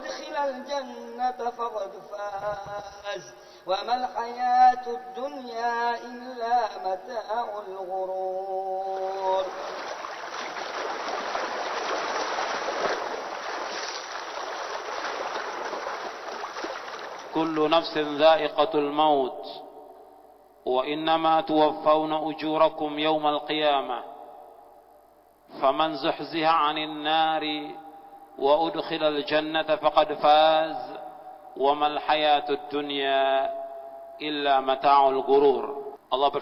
وأدخل الجنة فقد فاز وما الحياة الدنيا إلا متاع الغرور. كل نفس ذائقة الموت وإنما توفون أجوركم يوم القيامة فمن زحزح عن النار وأدخل الجنة فقد فاز وما الحياة الدنيا إلا متاع الغرور. Allah